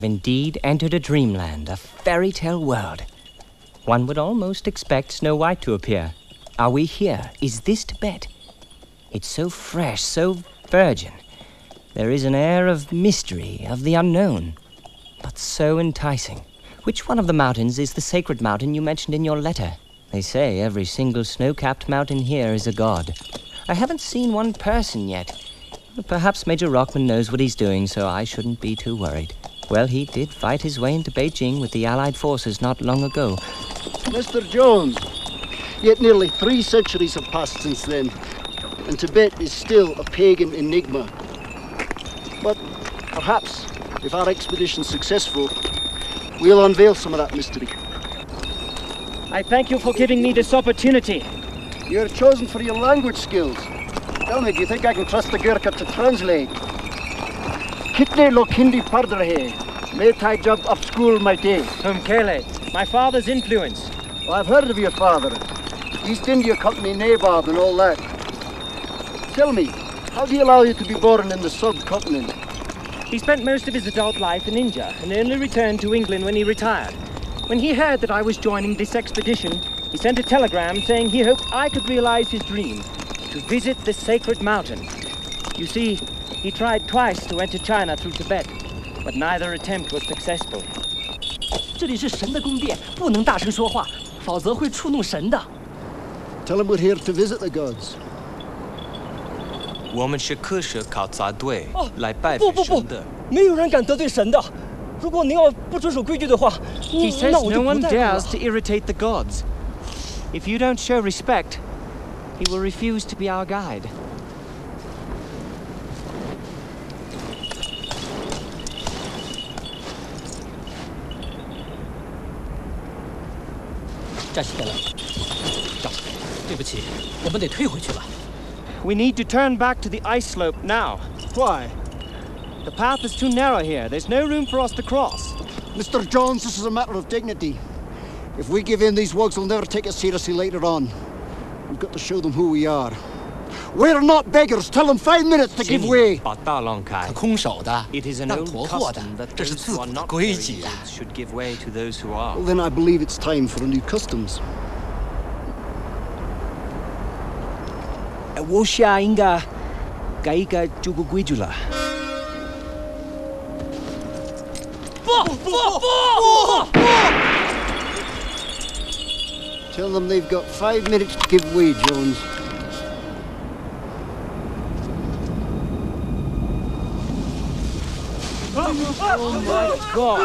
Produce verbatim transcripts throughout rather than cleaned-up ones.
Indeed entered a dreamland, a fairy tale world. One would almost expect Snow White to appear. Are we here? Is this Tibet? It's so fresh, so virgin. There is an air of mystery, of the unknown, but so enticing. Which one of the mountains is the sacred mountain you mentioned in your letter? They say every single snow-capped mountain here is a god. I haven't seen one person yet. But perhaps Major Rockman knows what he's doing, so I shouldn't be too worried. Well, he did fight his way into Beijing with the Allied forces not long ago. Mister Jones, yet nearly three centuries have passed since then, and Tibet is still a pagan enigma. But perhaps, if our expedition's successful, we'll unveil some of that mystery. I thank you for giving me this opportunity. You're chosen for your language skills. Tell me, do you think I can trust the Gurkha to translate? Kitne lok Hindi pad rahe, main thai jab ab school malte. From Kele, my father's influence. Well, I've heard of your father. East India Company Nabob and all that. Tell me, how do you allow you to be born in the subcontinent? He spent most of his adult life in India and only returned to England when he retired. When he heard that I was joining this expedition, he sent a telegram saying he hoped I could realize his dream, to visit the sacred mountain. You see, he tried twice to enter China through Tibet, but neither attempt was successful. 这里是神的宫殿，不能大声说话，否则会触怒神的。 Tell him we're here to visit the gods. 我们是科学考察队，来拜不不不，没有人敢得罪神的。如果您要不遵守规矩的话， He says 那我 no 就不 one 带路了。 dares to irritate the gods. If you don't show respect, he will refuse to be our guide. 站起来了，长，对不起，我们得退回去了。 We need to turn back to the ice slope now. Why? The path is too narrow here. There's no room for us to cross. Mister Jones, this is a matter of dignity. If we give in, these wugs will never take us seriously later on. We've got to show them who we are. We're not beggars. Tell them five minutes to give way. 把大浪开。 空手的， It is an 让 old 驮货的 custom that， 这是 those 自 who 古 are 的 not 规 very 矩啊。 good should give way to those who are. Well, then I believe it's time for a new customs. 我想应该改一改这个规矩了。 不不不不！ Tell them they've got five minutes to give way, Jones. Oh my God!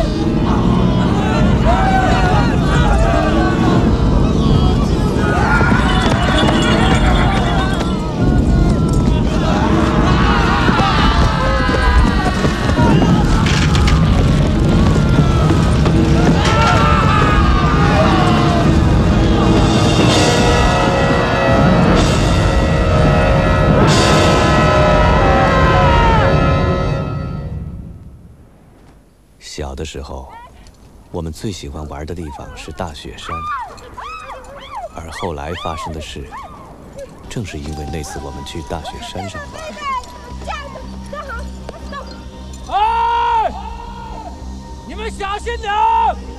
小的时候，我们最喜欢玩的地方是大雪山，而后来发生的事，正是因为那次我们去大雪山上玩。 哎，你们小心点！